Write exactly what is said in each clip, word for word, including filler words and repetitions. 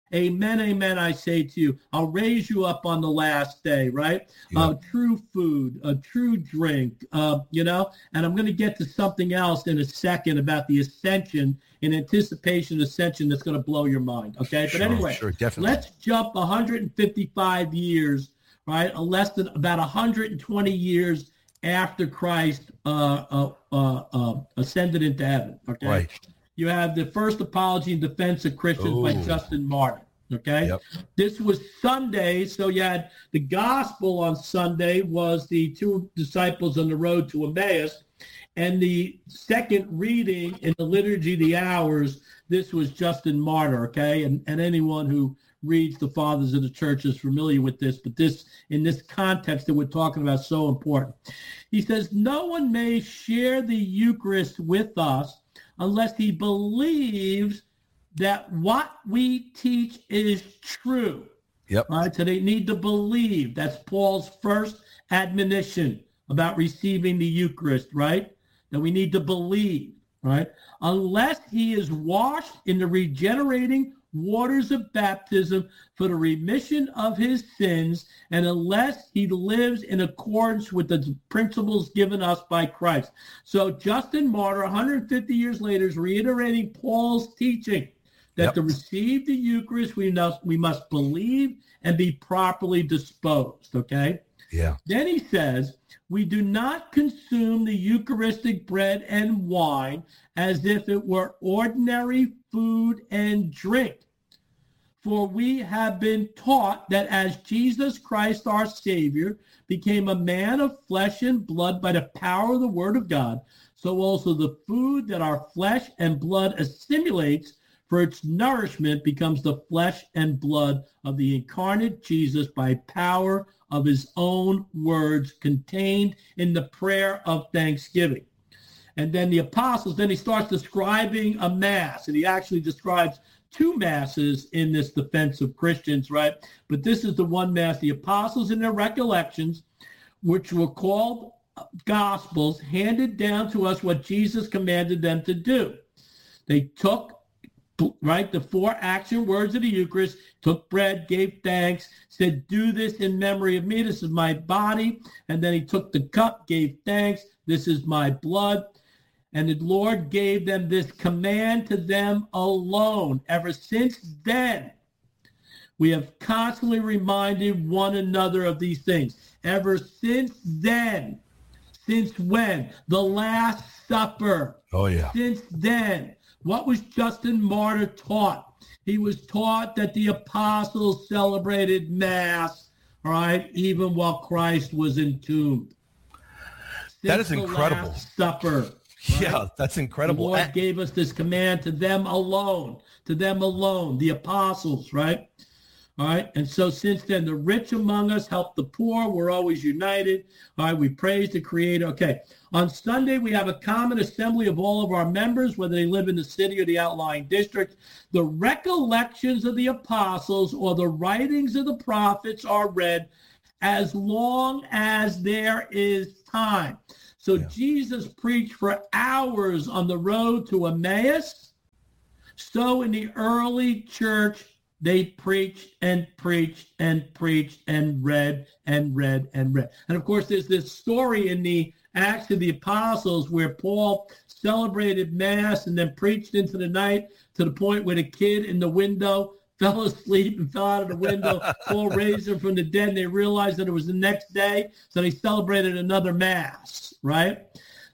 Amen, amen, I say to you. I'll raise you up on the last day, right? Yeah. Uh, true food, a true drink, uh, you know? And I'm going to get to something else in a second about the ascension, in anticipation of ascension that's going to blow your mind, okay? Sure, but anyway, sure, definitely. Let's jump one hundred fifty-five years, right? A less than about one hundred twenty years after Christ uh, uh, uh, uh, ascended into heaven, okay? Right. You have the first apology in defense of Christians by Ooh. Justin Martyr. Okay. Yep. This was Sunday. So you had the gospel on Sunday was the two disciples on the road to Emmaus. And the second reading in the Liturgy of the Hours, this was Justin Martyr. Okay. And, and anyone who reads the Fathers of the Church is familiar with this. But this, in this context that we're talking about, is so important. He says, no one may share the Eucharist with us unless he believes that what we teach is true. Yep. Right? So they need to believe. That's Paul's first admonition about receiving the Eucharist, right? That we need to believe, right? Unless he is washed in the regenerating waters of baptism for the remission of his sins, and unless he lives in accordance with the principles given us by Christ. So Justin Martyr, one hundred fifty years later, is reiterating Paul's teaching that Yep. to receive the Eucharist, we must, we must believe and be properly disposed, okay? Yeah. Then he says, we do not consume the Eucharistic bread and wine as if it were ordinary food and drink. For we have been taught that as Jesus Christ our Savior became a man of flesh and blood by the power of the Word of God, so also the food that our flesh and blood assimilates for its nourishment becomes the flesh and blood of the incarnate Jesus by power of his own words contained in the prayer of thanksgiving. And then the apostles, then he starts describing a mass, and he actually describes two masses in this defense of Christians, right? But this is the one mass, the apostles in their recollections, which were called gospels, handed down to us what Jesus commanded them to do. They took, right, the four action words of the Eucharist, took bread, gave thanks, said, do this in memory of me. This is my body. And then he took the cup, gave thanks. This is my blood. And the Lord gave them this command to them alone. Ever since then, we have constantly reminded one another of these things. Ever since then, since when? The Last Supper. Oh, yeah. Since then. What was Justin Martyr taught? He was taught that the apostles celebrated Mass, all right, even while Christ was entombed. Since That is incredible. The Last Supper. Right? Yeah, that's incredible. The Lord And- gave us this command to them alone, to them alone, the apostles, right? All right. And so since then, the rich among us help the poor. We're always united. All right. We praise the Creator. Okay. On Sunday, we have a common assembly of all of our members, whether they live in the city or the outlying district. The recollections of the apostles or the writings of the prophets are read as long as there is time. So Yeah. Jesus preached for hours on the road to Emmaus. So in the early church, they preached and preached and preached and read and read and read. And of course, there's this story in the Acts of the Apostles where Paul celebrated Mass and then preached into the night to the point where the kid in the window fell asleep and fell out of the window. Paul raised him from the dead, and they realized that it was the next day, so they celebrated another Mass, right?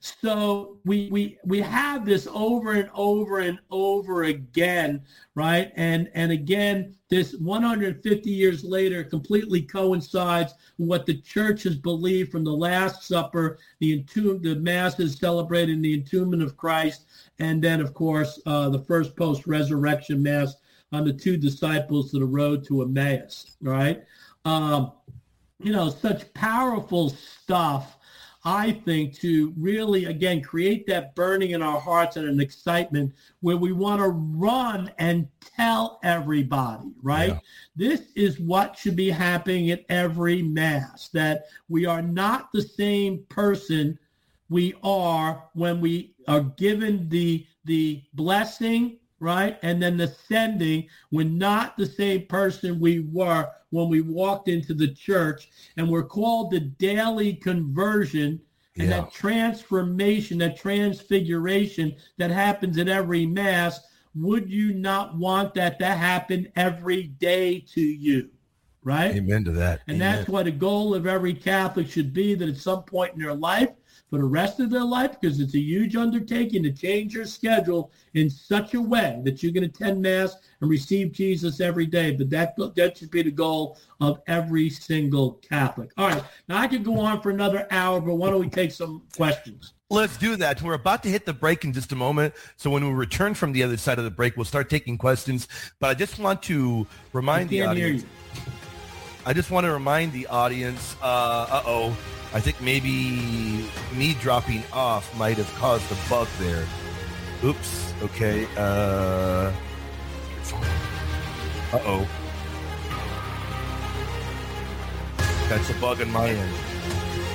So we we we have this over and over and over again, right? And and again, this one hundred fifty years later completely coincides with what the church has believed from the Last Supper, the entomb, the masses celebrating the entombment of Christ, and then of course uh, the first post-resurrection Mass on the two disciples to the road to Emmaus, right? Um, you know, such powerful stuff. I think, to really, again, create that burning in our hearts and an excitement where we want to run and tell everybody, right? Yeah. This is what should be happening at every Mass, that we are not the same person we are when we are given the, the blessing, right? And then the sending, we're not the same person we were when we walked into the church. And we're called the daily conversion and Yeah. that transformation, that transfiguration that happens at every Mass. Would you not want that to happen every day to you, right? Amen to that. And Amen. that's what a goal of every Catholic should be, that at some point in their life, for the rest of their life, because it's a huge undertaking to change your schedule in such a way that you can attend Mass and receive Jesus every day. But that, that should be the goal of every single Catholic. All right. Now, I could go on for another hour, but why don't we take some questions? Let's do that. We're about to hit the break in just a moment. So when we return from the other side of the break, we'll start taking questions. But I just want to remind the can't hear audience. you. I just want to remind the audience, uh, uh-oh, I think maybe me dropping off might have caused a bug there. Oops. Okay. Uh, uh-oh. That's a bug on my end.